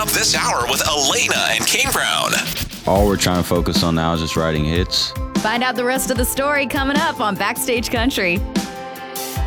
up this hour with Elena and Kane Brown. All we're trying to focus on now is just writing hits. Find out the rest of the story coming up on Backstage Country.